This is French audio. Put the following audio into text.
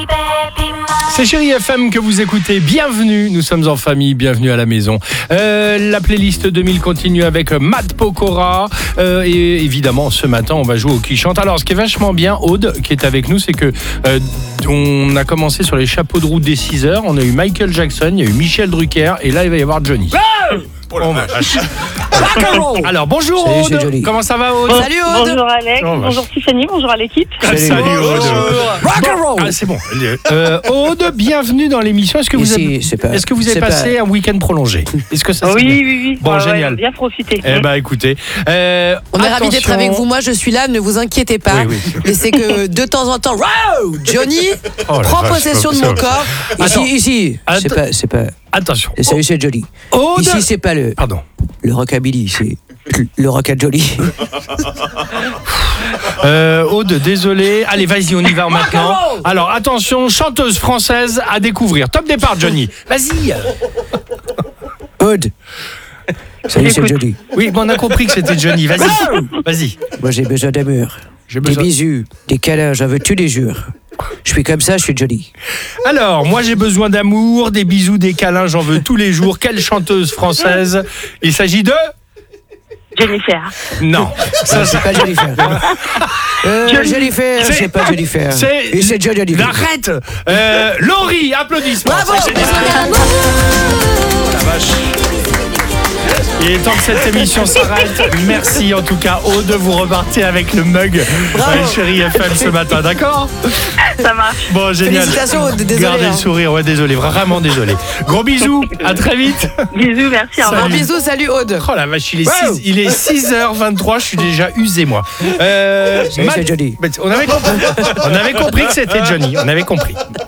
C'est Chérie FM que vous écoutez. Bienvenue, nous sommes en famille, bienvenue à la maison. La playlist 2000 continue avec Matt Pokora. Et évidemment, ce matin, on va jouer au Qui Chante. Alors, ce qui est vachement bien, Aude, qui est avec nous, c'est que on a commencé sur les chapeaux de roue dès 6h. On a eu Michael Jackson, il y a eu Michel Drucker, et là, il va y avoir Johnny. Alors, bonjour Aude. Comment ça va, Aude? Salut Aude. Bonjour Alex, bonjour Tiffany, bonjour à l'équipe. Salut Aude. Rock'n'roll. Ah, c'est bon. Aude, bienvenue dans l'émission. Est-ce que vous avez passé un week-end prolongé? Est-ce que ça Oui. Bon, génial. Bien profité. Eh ben, écoutez. On est ravis d'être avec vous. Moi, je suis là. Ne vous inquiétez pas. Oui. Mais c'est que de temps en temps, wow, Johnny prend possession de mon corps. Ici, c'est pas. Attention. Salut, c'est Johnny. Aude. Ici, c'est pas le rockabilly, c'est le rockabilly. Aude, désolé. Allez, vas-y, on y va maintenant. Alors, attention, chanteuse française à découvrir. Top départ, Johnny. Vas-y. Aude. Salut, c'est Johnny. Oui, bon, on a compris que c'était Johnny. Vas-y. Moi, j'ai besoin d'amour. Des bisous, des câlins, j'en veux tous les jours. Je suis comme ça, je suis Johnny. Alors, moi j'ai besoin d'amour, des bisous, des câlins, j'en veux tous les jours. Quelle chanteuse française? Il s'agit de... Jennifer. Non. Ça, c'est pas Jennifer. Jennifer, c'est pas Jennifer. Et c'est Johnny. Arrête. Laurie, applaudissements. Bravo. C'est Jennifer. Oh la vache. Il est temps que cette émission s'arrête. Merci en tout cas, Aude, vous repartez avec le mug Chérie FM ce matin, d'accord? Ça marche. Bon, génial. Félicitations, Aude, désolé. Gardez le sourire, ouais, désolé, vraiment désolé. Gros bisous, à très vite. Bisous, merci, au revoir. Un bisou, salut Aude. Oh la vache, il est 6h23, je suis déjà usé moi. C'est Johnny. On avait compris que c'était Johnny, on avait compris.